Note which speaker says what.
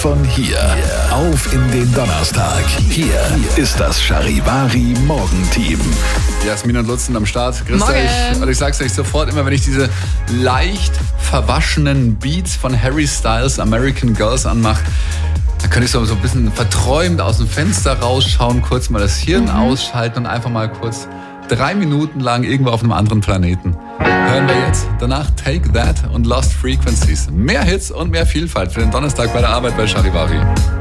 Speaker 1: von hier auf in den Donnerstag. Hier ist das Charivari Morgenteam.
Speaker 2: Jasmin und Lutz sind am Start. Grüß
Speaker 3: Morgen.
Speaker 2: euch. Und ich sag's euch sofort, immer wenn ich diese leicht verwaschenen Beats von Harry Styles American Girls anmache, da könnte ich so ein bisschen verträumt aus dem Fenster rausschauen, kurz mal das Hirn ausschalten und einfach mal kurz 3 Minuten lang irgendwo auf einem anderen Planeten. Hören wir jetzt. Danach Take That und Lost Frequencies. Mehr Hits und mehr Vielfalt für den Donnerstag bei der Arbeit bei Charivari.